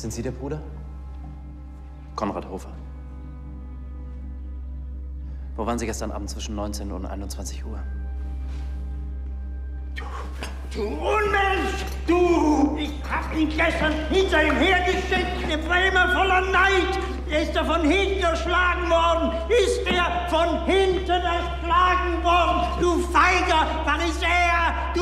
Sind Sie der Bruder? Konrad Hofer. Wo waren Sie gestern Abend zwischen 19 und 21 Uhr? Du Unmensch! Du! Ich hab ihn gestern hinter ihm hergeschickt, der war immer voller Neid. Er ist da von hinten erschlagen worden. Ist er von hinten erschlagen worden? Du feiger Pharisäer!